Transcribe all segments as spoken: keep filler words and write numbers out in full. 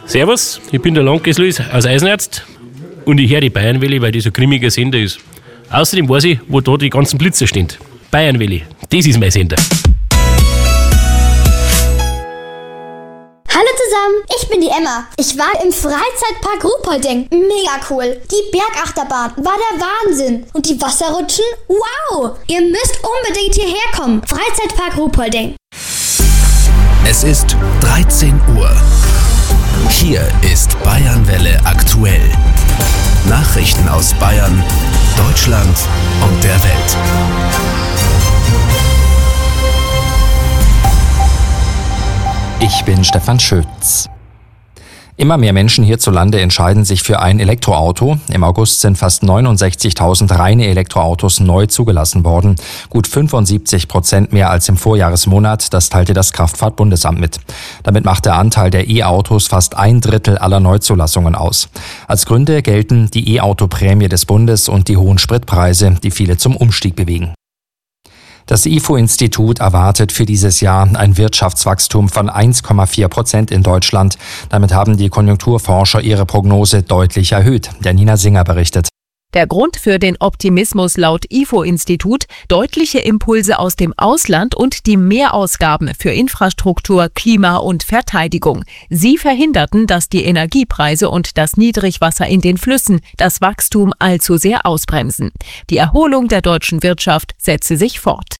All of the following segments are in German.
Servus, ich bin der Landkes Luis aus Eisenerz und ich höre die Bayernwelle, weil das so ein grimmiger Sender ist. Außerdem weiß ich, wo da die ganzen Blitzer stehen. Bayernwelle, das ist mein Sender. Hallo zusammen, ich bin die Emma. Ich war im Freizeitpark Ruhpolding. Mega cool. Die Bergachterbahn war der Wahnsinn. Und die Wasserrutschen? Wow! Ihr müsst unbedingt hierher kommen. Freizeitpark Ruhpolding. Es ist dreizehn Uhr. Hier ist Bayernwelle aktuell. Nachrichten aus Bayern, Deutschland und der Welt. Ich bin Stefan Schütz. Immer mehr Menschen hierzulande entscheiden sich für ein Elektroauto. Im August sind fast neunundsechzigtausend reine Elektroautos neu zugelassen worden. Gut fünfundsiebzig Prozent mehr als im Vorjahresmonat, das teilte das Kraftfahrtbundesamt mit. Damit macht der Anteil der E-Autos fast ein Drittel aller Neuzulassungen aus. Als Gründe gelten die E-Auto-Prämie des Bundes und die hohen Spritpreise, die viele zum Umstieg bewegen. Das I F O-Institut erwartet für dieses Jahr ein Wirtschaftswachstum von eins Komma vier Prozent in Deutschland. Damit haben die Konjunkturforscher ihre Prognose deutlich erhöht. Der Nina Singer berichtet. Der Grund für den Optimismus laut I F O-Institut: deutliche Impulse aus dem Ausland und die Mehrausgaben für Infrastruktur, Klima und Verteidigung. Sie verhinderten, dass die Energiepreise und das Niedrigwasser in den Flüssen das Wachstum allzu sehr ausbremsen. Die Erholung der deutschen Wirtschaft setze sich fort.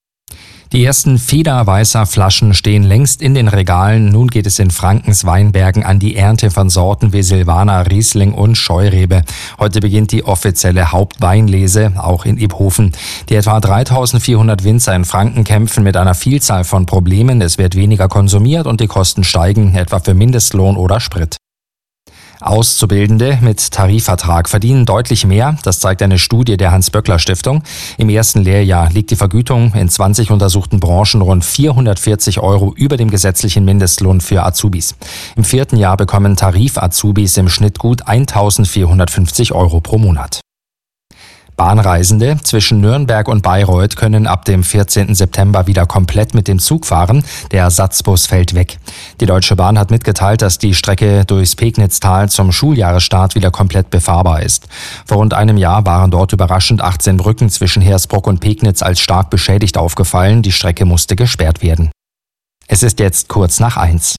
Die ersten Federweißer Flaschen stehen längst in den Regalen. Nun geht es in Frankens Weinbergen an die Ernte von Sorten wie Silvaner, Riesling und Scheurebe. Heute beginnt die offizielle Hauptweinlese, auch in Iphofen. Die etwa dreitausendvierhundert Winzer in Franken kämpfen mit einer Vielzahl von Problemen. Es wird weniger konsumiert und die Kosten steigen, etwa für Mindestlohn oder Sprit. Auszubildende mit Tarifvertrag verdienen deutlich mehr. Das zeigt eine Studie der Hans-Böckler-Stiftung. Im ersten Lehrjahr liegt die Vergütung in zwanzig untersuchten Branchen rund vierhundertvierzig Euro über dem gesetzlichen Mindestlohn für Azubis. Im vierten Jahr bekommen Tarif-Azubis im Schnitt gut eintausendvierhundertfünfzig Euro pro Monat. Bahnreisende zwischen Nürnberg und Bayreuth können ab dem vierzehnten September wieder komplett mit dem Zug fahren. Der Ersatzbus fällt weg. Die Deutsche Bahn hat mitgeteilt, dass die Strecke durchs Pegnitztal zum Schuljahresstart wieder komplett befahrbar ist. Vor rund einem Jahr waren dort überraschend achtzehn Brücken zwischen Hersbruck und Pegnitz als stark beschädigt aufgefallen. Die Strecke musste gesperrt werden. Es ist jetzt kurz nach eins.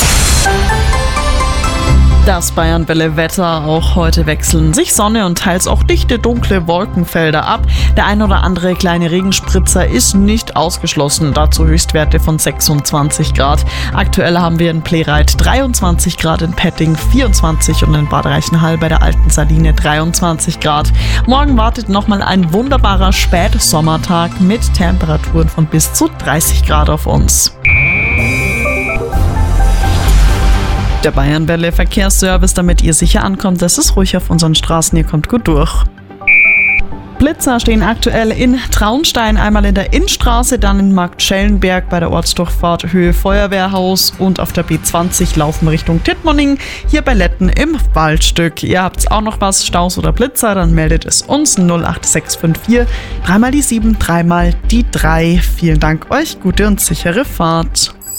Das Bayernwelle-Wetter: auch heute wechseln sich Sonne und teils auch dichte, dunkle Wolkenfelder ab. Der ein oder andere kleine Regenspritzer ist nicht ausgeschlossen. Dazu Höchstwerte von sechsundzwanzig Grad. Aktuell haben wir in Pleireit dreiundzwanzig Grad, in Petting vierundzwanzig und in Bad Reichenhall bei der Alten Saline dreiundzwanzig Grad. Morgen wartet nochmal ein wunderbarer Spätsommertag mit Temperaturen von bis zu dreißig Grad auf uns. Der Bayernwelle Verkehrsservice, damit ihr sicher ankommt. Das ist ruhig auf unseren Straßen, ihr kommt gut durch. Blitzer stehen aktuell in Traunstein, einmal in der Innstraße, dann in Marktschellenberg bei der Ortsdurchfahrt Höhe Feuerwehrhaus und auf der B zwanzig laufen Richtung Tittmoning, hier bei Letten im Waldstück. Ihr habt auch noch was, Staus oder Blitzer, dann meldet es uns null acht sechs fünf vier, dreimal die sieben, dreimal die drei. Vielen Dank euch, gute und sichere Fahrt.